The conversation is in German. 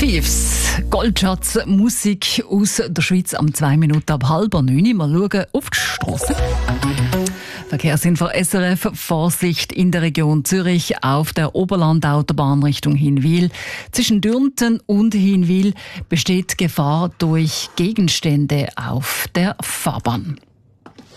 Thieves, Goldschatz, Musik aus der Schweiz am 2 Minuten ab 8:30. Mal schauen auf die Strasse. Verkehrsinfo SRF, Vorsicht in der Region Zürich auf der Oberlandautobahn Richtung Hinwil. Zwischen Dürnten und Hinwil besteht Gefahr durch Gegenstände auf der Fahrbahn.